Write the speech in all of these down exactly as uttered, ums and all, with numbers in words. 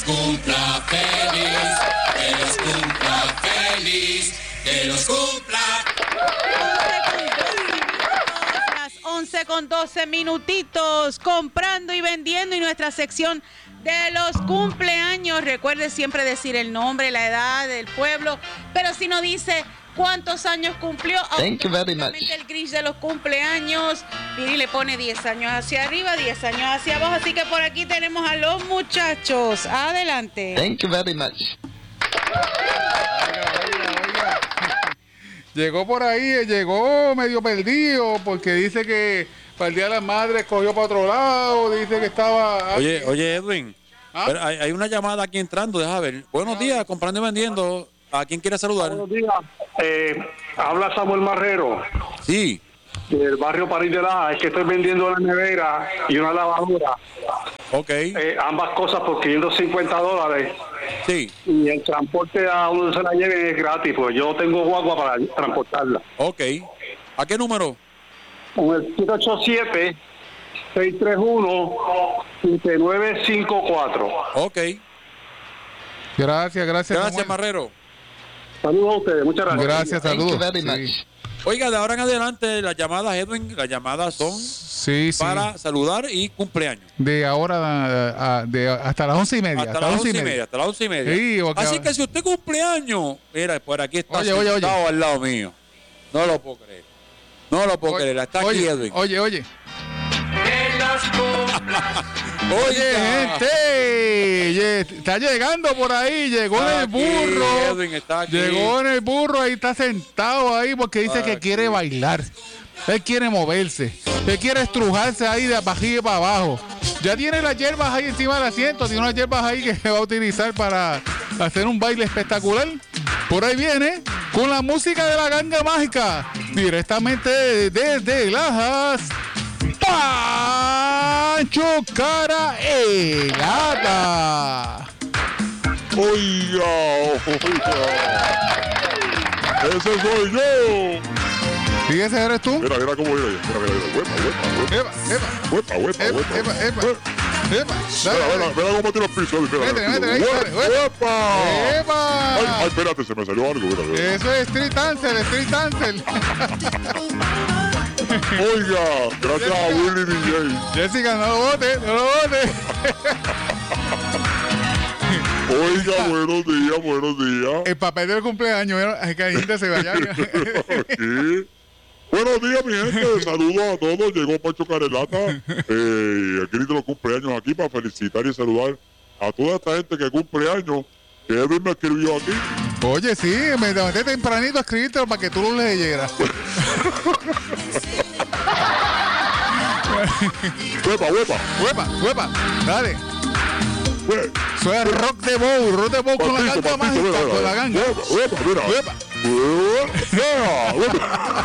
cumpla feliz, que los cumpla feliz, que los cumpla. once con doce minutitos, comprando y vendiendo, y nuestra sección de los cumpleaños. Recuerde siempre decir el nombre, la edad del pueblo, pero si no dice cuántos años cumplió, automáticamente el Grinch de los cumpleaños, y le pone diez años hacia arriba, diez años hacia abajo. Así que por aquí tenemos a los muchachos. Adelante. Thank you very much. Llegó por ahí, llegó medio perdido, porque dice que para el Día de las Madres cogió para otro lado, dice que estaba... Oye, oye Edwin, ¿ah? hay, hay una llamada aquí entrando, deja ver. Buenos días, comprando y vendiendo. ¿A quién quiere saludar? Buenos días, eh, habla Samuel Marrero. Sí. Del barrio París de la, es que estoy vendiendo una nevera y una lavadora. Ok. Eh, ambas cosas por quinientos cincuenta dólares. Sí. Y el transporte a donde se la lleven es gratis, pues yo tengo guagua para transportarla. Ok. ¿A qué número? Con el siete ocho siete, seis tres uno, siete nueve cinco cuatro. Ok. Gracias, gracias. Gracias, Samuel. Marrero. Saludos a ustedes, muchas gracias. Gracias, saludos. Sí. Oiga, de ahora en adelante las llamadas, Edwin, las llamadas son sí, sí. para saludar y cumpleaños. De ahora a, a, de, hasta las once y media. Hasta, hasta las once y media. media. Hasta las once y media. Sí, okay. Así que si usted cumpleaños, mira, por aquí está oye, sentado oye, oye. al lado mío. No lo puedo creer. No lo puedo oye, creer. Está oye, aquí, Edwin. Oye, oye. Que los cumpla. Oye, gente, oye, está llegando por ahí, llegó Está en el aquí, burro, Edwin está aquí. llegó en el burro, ahí está sentado ahí porque dice Está que aquí. quiere bailar, él quiere moverse, él quiere estrujarse ahí de arriba para abajo. Ya tiene las hierbas ahí encima del asiento, tiene unas hierbas ahí que va a utilizar para hacer un baile espectacular. Por ahí viene con la música de la ganga mágica, directamente desde Lajas. Pancho Cara Helada. Oiga, oiga. Ese soy yo. ¿Y ese eres tú? Mira, mira cómo viene. Mira, mira, mira. Huepa, huepa, Epa, epa. huepa. Huepa, huepa, Epa, huepa. epa, epa. Epa. Mira, mira, mira cómo tira el piso. Mira, Métele, mira. métele ahí, dale, Huepa. Epa. Ay, ay, espérate, se me salió algo. Mira, mira. Eso es Street Dancer, Street Dancer. Oiga, gracias a Willy D J. Jessica, no lo bote, no lo bote. Oiga, buenos días, buenos días. El papel del cumpleaños, es que hay gente se vaya. Aquí. Buenos días, mi gente. Saludos a todos. Llegó Pancho Carelata. Eh, el grito de los cumpleaños aquí para felicitar y saludar a toda esta gente que cumple años. Que Edwin me escribió aquí. Oye, sí, me levanté tempranito a escribírtelo para que tú lo leyeras. Huepa, huepa. Huepa, huepa, dale. Hue- Eso es rock de bow, rock de bow con la Patito, ganga patito, mágica, mira, con la mira. ganga. Huepa, huepa, mira. Huepa. Huepa, huepa.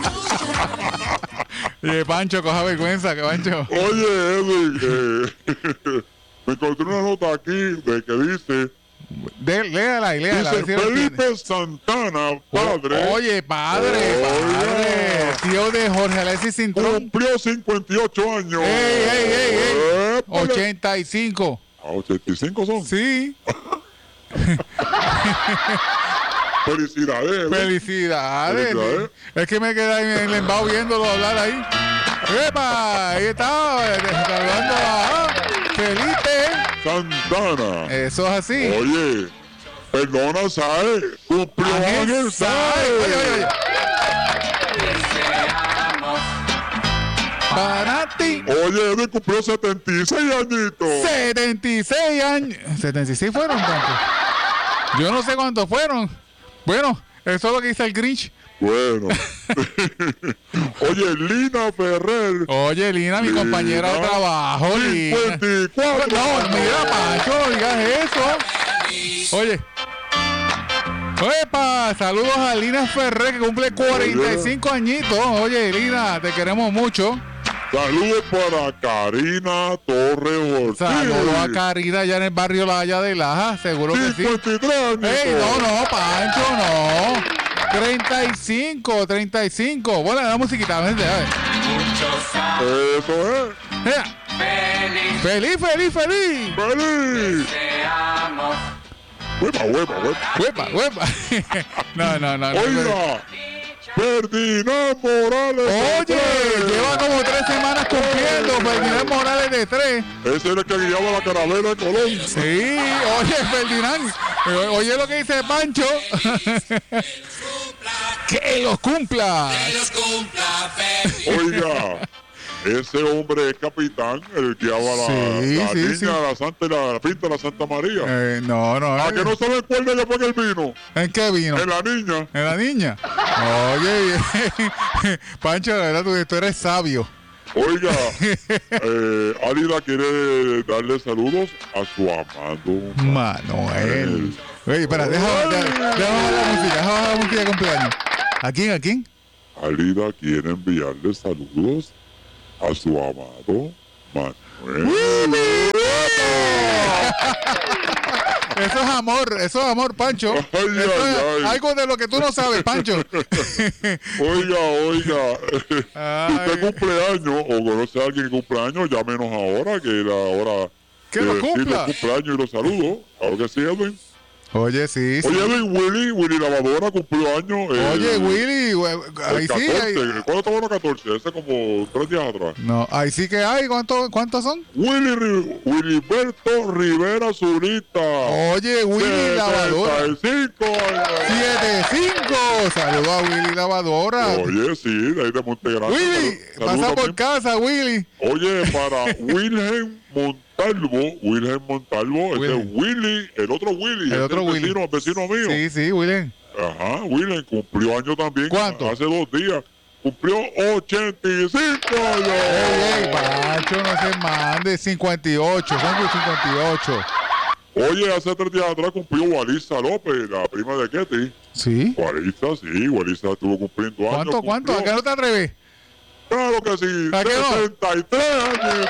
Oye, Pancho, coja vergüenza, que Pancho. Oye, Edwin, eh, me encontré una nota aquí de que dice, De, léala y léala. a ver dice si lo entiende. Felipe Santana, padre, Oye, padre, padre. Tío de Jorge Alexis Cintrón. cumplió cincuenta y ocho años. ¡Ey, ey, ey, ey! Épale. ochenta y cinco. ¿A ochenta y cinco son? Sí. Felicidades. Edwin. Felicidades. Felicidades. Es que me quedé en el embao viéndolo hablar ahí. ¡Epa! Ahí está. Saludando a Felipe. Santana. Eso es así. Oye, perdona, ¿sabes? Cumplió Ángel Ángel Sáez. Sáez. Oye, oye, oye. Deseamos Para ti. Oye, Edwin cumplió setenta y seis añitos. setenta y seis años. ¿setenta y seis fueron tantos? Yo no sé cuántos fueron. Bueno, eso es lo que dice el Grinch. Bueno. Oye, Lina Ferrer. Oye, Lina, mi compañera de Lina, trabajo, Lina. cincuenta y cuatro. No, mira, Pancho, no digas eso. Oye. ¡Epa! Saludos a Lina Ferrer, que cumple cuarenta y cinco añitos. Oye, Lina, te queremos mucho. Saludos para Karina Torres Ortiz. Saludos a Karina allá en el barrio La Haya de Laja, seguro que sí. cincuenta y tres años. ¡Ey, no, no, Pancho, no! treinta y cinco, treinta y cinco. Bueno, la musiquita, vente, a ver. muchos años. Eso es. Mira. Feliz. ¡Feliz, feliz, feliz! ¡Feliz! Deseamos Huepa, huepa, huepa. Huepa, huepa. No, no, no. no. Oiga, Ferdinand Morales. Oye, lleva como tres semanas cumpliendo. Ferdinand Morales de tres. Ese era el que guiaba la caravela de Colón. Sí, oye, Ferdinand. Oye lo que dice Pancho. Que los cumpla. Que los cumpla feliz. Oiga, ese hombre es capitán, el que guiaba la, Sí, la sí, niña, sí. la santa y la, la pinta de la Santa María. Eh, no, no. ¿A eh. que no se recuerda ya fue que él vino? ¿En qué vino? En la niña. ¿En la niña? Oye, Pancho, la verdad, tú, tú eres sabio. Oiga, eh, Alida quiere darle saludos a su amado Manuel. Oye, espera, déjame bajar la música, déjame bajar la música de cumpleaños. ¿A quién, a quién? Alida quiere enviarle saludos a su amado Manuel. Eso es amor, eso es amor, Pancho. Ay, Eso es ay, ay. algo de lo que tú no sabes, Pancho. Oiga, oiga, Ay. usted cumpleaños o conoce a alguien que cumpleaños, llámenos ahora, que la hora Que de lo decir cumpla. los cumpleaños y los saludos. Claro que sí, Edwin. Oye, sí, sí. Oye, Edwin, Willy, Willy Lavadora cumplió años. el- Oye, Willy, güey, el ahí sí. catorce. Ahí... ¿Cuándo estaba los catorce? Ese como tres días atrás. No, ahí sí que hay. ¿Cuántos cuántos son? Willy, Ri- Wiliberto Rivera Zurita. Oye, Willy Lavadora. setenta y cinco años. siete cinco. Saludos a Willy Lavadora. Oye, sí, de ahí de Montegrande. Willy, Saludos pasa por también. casa, Willy. Oye, para Wilhelm Montalvo, Wilhelm Montalvo, ese Wilhelm. es Willy, el otro Willy, El ese otro es Willy. vecino, vecino mío. Sí, sí, Willy. Ajá, Wilhelm cumplió años también. ¿Cuánto? Hace dos días. Cumplió ochenta y cinco años. Ey, ey, Pancho, no se mande. cincuenta y ocho, son de cincuenta y ocho. Oye, hace tres días atrás cumplió Walisa López, la prima de Ketty. ¿Sí? Walisa, sí, Walisa estuvo cumpliendo años. ¿Cuánto, cuánto? cumplió- ¿Acá no te atreves? Claro que sí, ¿A qué no? sesenta y tres años.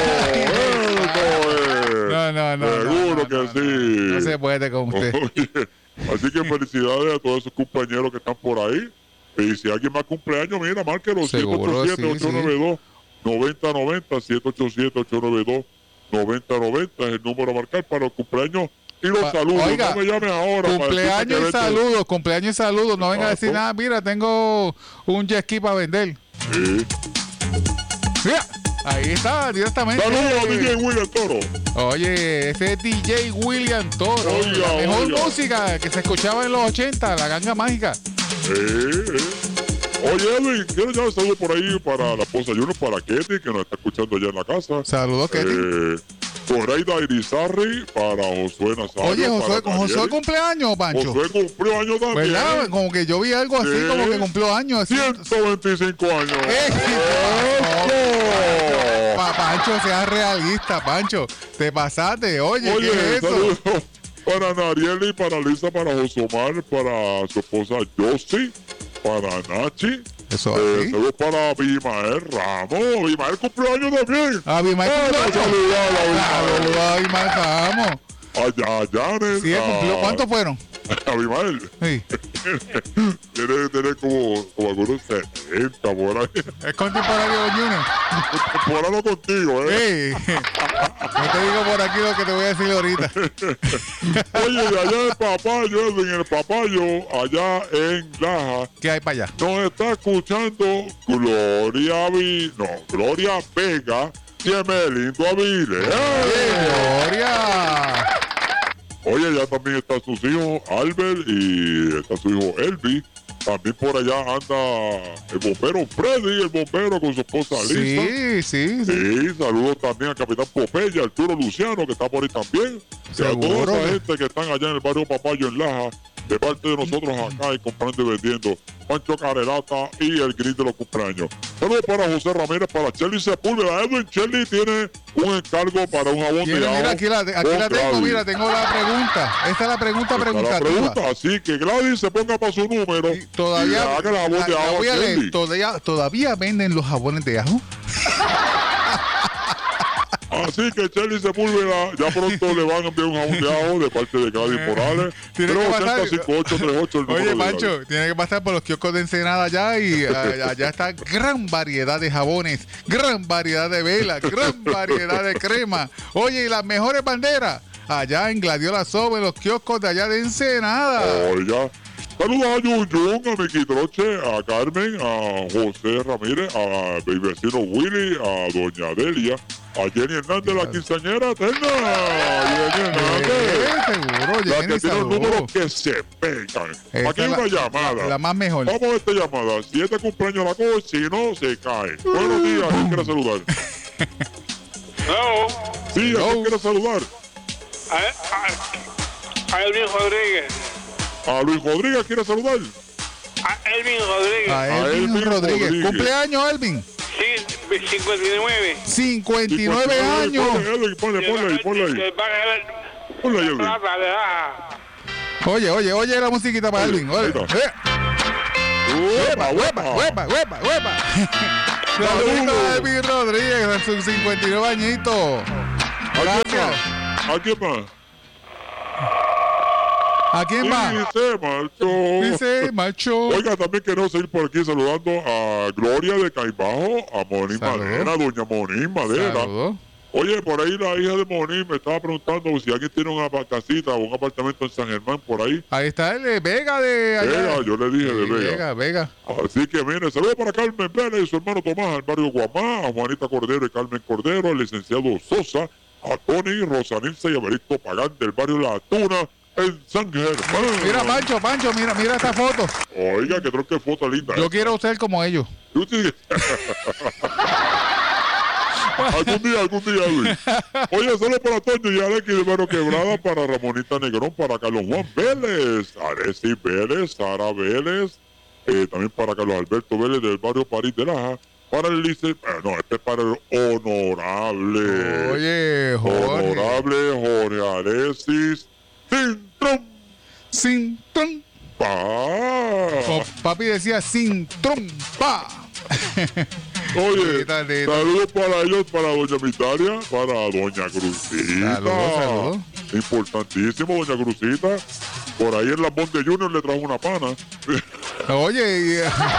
Eso es. No, no, no. Seguro no, no, que no, sí. No, no se puede con usted. Oye, así que felicidades a todos esos compañeros que están por ahí. Y si alguien más cumpleaños, mira, márquelo. Seguro, siete ocho siete, ocho nueve dos, nueve cero nueve cero, siete ocho siete, ocho nueve dos, nueve cero nueve cero es el número a marcar para los cumpleaños y los Pa- saludos. Oiga, no me llame ahora. para Cumpleaños decirme y que vete- saludos, cumpleaños y saludos. No venga a decir Exacto. nada. Mira, tengo un jet ski para vender. Sí. Mira, ahí está, directamente. Saludos a D J William Toro. Oye, ese es D J William Toro. Oiga, la mejor oiga. música que se escuchaba en los ochenta, la ganga mágica. Eh, eh. Oye, Edwin, quiero ya un saludo por ahí para la esposa Junior, para Ketty, que nos está escuchando allá en la casa. Saludos, Ketty. Eh, Coreida Irizarry, para Josué Nazario. Oye, Josué, para con Josué Daniel. cumpleaños, Pancho. Josué cumplió años también. ¿Verdad? Como que yo vi algo así, Sí. como que cumplió años. Así. ciento veinticinco años. ¡Eh! ¡Eso! Pa, Pancho, seas realista, Pancho. Te pasaste, oye, Oye, ¿qué es eso? saludos para Narieli, para Lisa, para Josomar, para su esposa Josie, para Nachi. Eso Eh, así. saludos para Abimael Ramos. Abimael cumplió años también. Abimael cumplió Vamos a años. saludar a Abimael. Saludos a Abimael Ramos. Allá, Janet. Sí, él cumplió. a- ¿Cuántos fueron? Abimael. Sí. Tiene que tener como, como algunos setenta por ahí. Es contemporáneo de Junior. Temporada contigo, ¿eh? Ey, no te digo por aquí lo que te voy a decir ahorita. Oye, de allá del Papayo, en el Papayo, allá en Laja, ¿Qué hay para allá? nos está escuchando Gloria Vi, no, Gloria Vega, Lindo Aviles. ¡Eh! ¡Gloria! Oye, ya también están sus hijos Albert y está su hijo Elvi. También por allá anda el bombero Freddy, el bombero con su esposa Lisa. Sí, sí, sí. Sí, saludos también al capitán Popeye, Arturo Luciano, que está por ahí también. Y a Seguro. toda esa gente que están allá en el barrio Papayo en Laja, de parte de nosotros acá y comprando y vendiendo. Pancho Carelata y el gris de los cumpleaños. Saludos para José Ramírez, para Chelly Sepúlveda. Edwin Chelly tiene un encargo para un jabón de Mira, ajo mira, aquí la, aquí con la tengo, Gladys. mira, tengo la pregunta. Esta es la pregunta Está la preguntativa. pregunta, así que Gladys se ponga para su número Y Todavía, y le haga el jabón la- de la ajo voy a a leer. Chelly. todavía, todavía venden los jabones de ajo. Así que Chelly Sepúlveda ya pronto le van a enviar un jabón de ajo de parte de Gladys Morales. Tiene que tres pasar- ochenta, cincuenta y ocho treinta y ocho el número Oye, de Pancho, Gladys. tiene que pasar por los kioscos de Ensenada allá y eh, allá está gran variedad de jabones, gran variedad de velas, gran variedad de crema. Oye, y las mejores banderas allá en Gladiola Sobe, en los kioscos de allá de Ensenada. Oiga. Saludos a Yuyun, a Miki Troche, a Carmen, a José Ramírez, a mi vecino Willy, a Doña Delia, a Jenny Hernández, la quinceañera eterna. Jenny Hernández. Eh, seguro, La Jenny, que tiene los saludos. números que se pegan. Esta Aquí hay es una la- llamada. La, la más mejor. Vamos a esta llamada. Si este cumpleaños la coge, si no, se cae. Buenos días, ¿quién quiere saludar? No, Sí, ¿a quién Hello. quiere saludar? a, a, a Elvin Rodríguez. A Luis Rodríguez quiere saludar. A Elvin Rodríguez. A A Elvin Elvin Rodríguez. Rodríguez. Cumpleaños, Elvin. Sí, cincuenta y nueve. cincuenta y nueve años. Ponle, Edwin, ponle, ponle ahí, ponle ahí. Ponle ahí, Edwin. Plata le da. Oye, oye, oye la musiquita para Elvin. Oye. ahí está. Eh, ¡Uepa, huepa, uepa! huepa, huepa, huepa. Saludos a Elvin Rodríguez en sus cincuenta y nueve añitos. Gracias. ¿A quién más? ¿A quién más? Y se marchó. Dice macho. Oiga, también queremos seguir por aquí saludando a Gloria de Caibajo, a Monín Saludos. Madera, doña Monín Madera. Saludos. Oye, por ahí la hija de Monín me estaba preguntando si alguien tiene una casita o un apartamento en San Germán por ahí. Ahí está el de Vega de allá. Vega, yo le dije de Sí, Vega. Vega, Vega. Así que mire, saludos para Carmen Pérez y su hermano Tomás, al barrio Guamá, a Juanita Cordero y Carmen Cordero, al licenciado Sosa, a Tony, Rosanilza y Averito Pagán del barrio La Tuna en San Germán. Mira, Pancho, Pancho, mira, mira esta foto. Oiga, que tronque foto linda. Yo ¿eh? quiero ser como ellos. Tú sí. algún día, algún día, Luis. Oye, solo para Toño y Alex de Barrio Quebrada, para Ramonita Negrón, para Carlos Juan Vélez, Areci Vélez, Sara Vélez, eh, también para Carlos Alberto Vélez del barrio París de Laja, para el lice, eh, no, este es para el honorable. Oye, Jorge. Honorable Jorge Arecis Cintrón. Sin trompa. Como papi decía, sin trompa. Oye, Sí, tantito. saludos para ellos, para Doña Mitaria, para Doña Crucita. Saludos, saludos. Importantísimo, Doña Crucita. Por ahí en la Monte Junior le trajo una pana. Oye, y,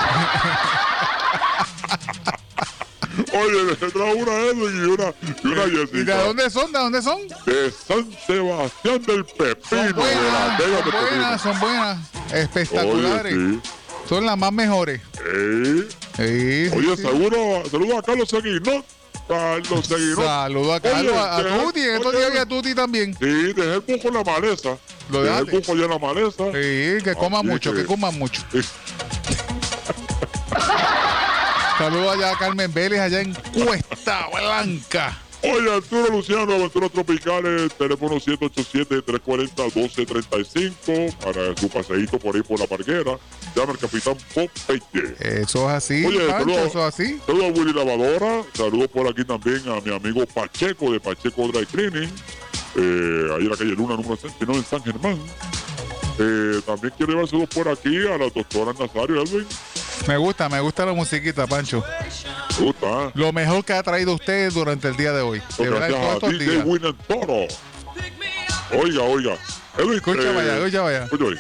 Oye, le trajo una Edwin y una, y una ¿y de Jessica. dónde son? ¿De dónde son? De San Sebastián del Pepino. Son de buenas, Las Vegas son de Pepino. buenas, son buenas. Espectaculares. Oye, sí. Son las más mejores. Eh, Sí, sí, Oye, sí. seguro, saludos a Carlos Seguinó. Carlos Seguinó. Saludos a Carlos, Oye, a, a deja- Tuti, en estos oye, días vi a Tuti también. Sí, dejé el bujo en la maleza. Lo dejé el dejaste. bujo allá en la maleza. Sí, que coma Así mucho, que- que coma mucho. Sí. Saludos allá a Carmen Vélez, allá en Cuesta Blanca. Oye, Arturo Luciano, Aventuras Tropicales, teléfono siete ocho siete, tres cuatro cero, uno dos tres cinco para su paseíto por ahí por la parguera. Llama al Capitán Popeye. Eso es así, Oye, Pancho, saludos. eso es así. Saludos a Willy Lavadora. Saludos por aquí también a mi amigo Pacheco de Pacheco Dry Cleaning. Eh, ahí en la calle Luna, número sesenta y nueve en San Germán. Eh, también quiero llevar saludos por aquí a la doctora Nazario Edwin. Me gusta, me gusta la musiquita, Pancho. Me gusta, ¿eh? Lo mejor que ha traído usted durante el día de hoy. De verdad, Gracias todos a estos D J días. Winner Toro. Oiga, oiga. Edwin, Escucha eh, vaya, escucha vaya. escucha ahí.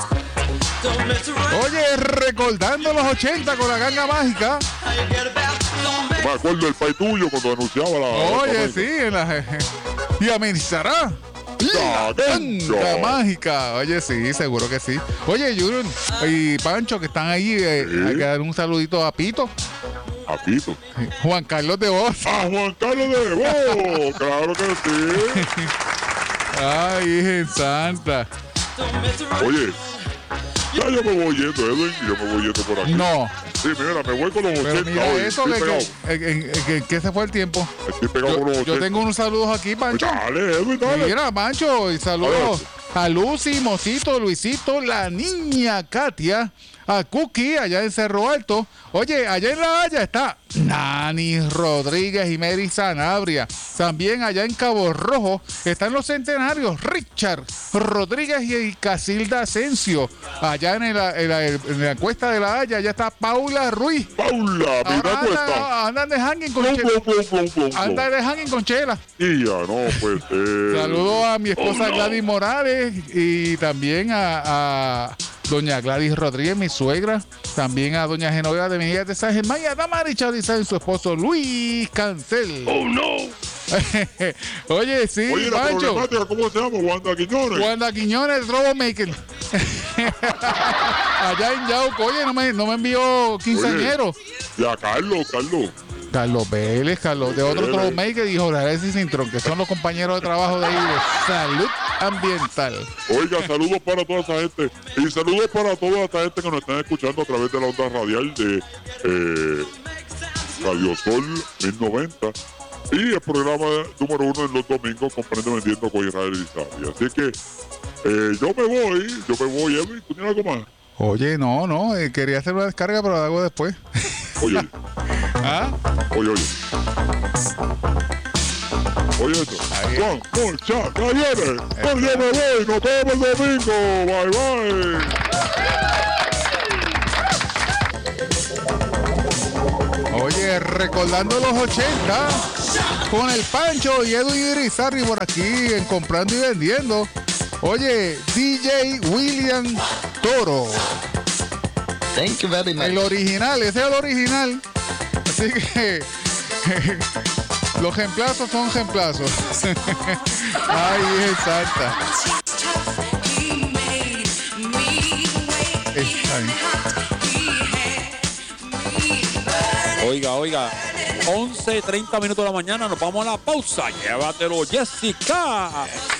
Oye, recordando los ochenta con la ganga mágica. Me acuerdo del país tuyo cuando anunciaba la. Oye, la- sí, en la, y amenizará. La ganga mágica. Oye, sí, seguro que sí. Oye, Junior y Pancho, que están ahí, eh, Sí. hay que dar un saludito a Pito. A Pito. Juan Carlos de Voz. A Juan Carlos de Bo. Claro que sí. Ay, Virgen Santa. Oye, ya yo me voy yendo, Edwin, y yo me voy yendo por aquí. No, Sí, mira, me voy con los pero ochenta mira hoy. eso, Estoy que, pegado. que, en- en- en- que se fue el tiempo. Estoy pegado con los Yo, ochenta. yo tengo unos saludos aquí, Pancho. Dale, Edwin, dale. Mira, Pancho, y saludos a Lucy, Mosito, Luisito, la niña Katia, a Cookie, allá en Cerro Alto. Oye, allá en La Haya está Nani Rodríguez y Mary Sanabria. También allá en Cabo Rojo están los centenarios Richard Rodríguez y Casilda Asensio. Allá en, el- en la, en la cuesta de La Haya, allá está Paula Ruiz. Paula, mira Ahora cuesta. anda- andan de hanging con Plum, chela. plum, plum, plum, plum, plum. Anda de hanging con chela. Y ya no, pues. Eh. Saludos a mi esposa Oh, no. Gladys Morales y también a, a doña Gladys Rodríguez, mi suegra. También a doña Genoveva de Mejía de San Germán y a Damari Charizán y su esposo Luis Cancel. Oh no. Oye, sí, Oye, la Pancho. problemática, ¿cómo se llama? Wanda Quiñones. Wanda Quiñones, Troublemaker. Allá en Yauco. Oye, no me, no me envió quinceañero. Y a Carlos, Carlos. Carlos Vélez, Carlos, de otro Vélez. Troublemaker y Jorge Alexis Cintrón, que son los compañeros de trabajo de ahí de salud ambiental. Oiga, saludos para toda esa gente. Y saludos para toda esta gente que nos están escuchando a través de la onda radial de eh, Radio Sol mil noventa. Y el programa número uno en los domingos, Comprende Vendiendo con Israel Irizarry. Así que eh, yo me voy, yo me voy, Edwin. ¿Tú tienes algo más? Oye, no, no, eh, quería hacer una descarga, pero la hago después. Oye, oye. ¿Ah? Oye, oye. Oye esto. Juan, mucha, talleres. Pues yo me voy, nos vemos el domingo. Bye, bye. Oye, recordando los ochenta, con el Pancho y Edwin Irizarry por aquí en Comprando y Vendiendo. Oye, D J William Toro. Thank you very much. El original, ese es el original. Así que los reemplazos son reemplazos. Ay, es santa. Oiga, oiga, once treinta minutos de la mañana, nos vamos a la pausa. Llévatelo, Jessica.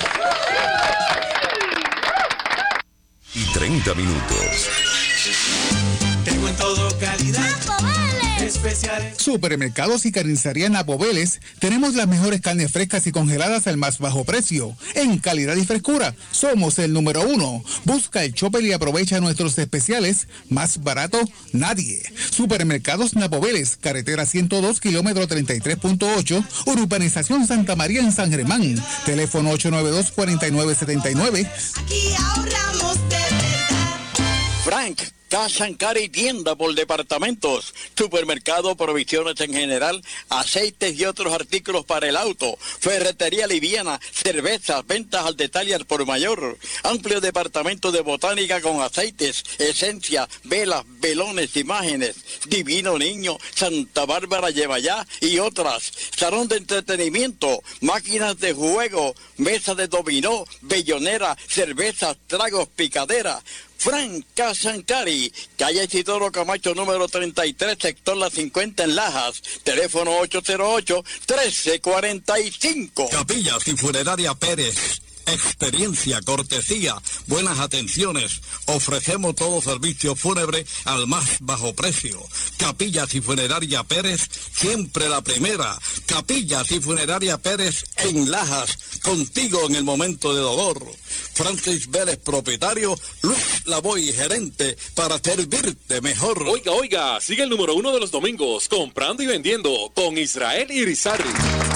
Y treinta minutos. Tengo en todo calidad. Especiales. Supermercados y carnicería Napo Vélez, tenemos las mejores carnes frescas y congeladas al más bajo precio. En calidad y frescura, somos el número uno. Busca el Chopper y aprovecha nuestros especiales. Más barato, nadie. Supermercados Napo Vélez, carretera ciento dos, kilómetro treinta y tres punto ocho, Urbanización Santa María en San Germán. Teléfono ocho nueve dos, cuatro nueve siete nueve. Aquí ahorramos de verdad. Frank, Cash and Carry, tienda por departamentos, supermercado, provisiones en general, aceites y otros artículos para el auto, ferretería liviana, cervezas, ventas al detalle al por mayor, amplio departamento de botánica con aceites, esencia, velas, velones, imágenes, Divino Niño, Santa Bárbara lleva ya y otras, salón de entretenimiento, máquinas de juego, mesa de dominó, bellonera, cervezas, tragos, picadera. Frank Casancari, calle Isidoro Camacho número treinta y tres, sector La cincuenta en Lajas, teléfono ocho cero ocho, trece cuarenta y cinco. Capillas y Funeraria Pérez. Experiencia, cortesía, buenas atenciones. Ofrecemos todo servicio fúnebre al más bajo precio. Capillas y Funeraria Pérez, siempre la primera. Capillas y Funeraria Pérez en Lajas, contigo en el momento de dolor. Francis Vélez, propietario, Luis Lavoy, gerente, para servirte mejor. Oiga, oiga, sigue el número uno de los domingos, Comprando y Vendiendo, con Israel Irizarry.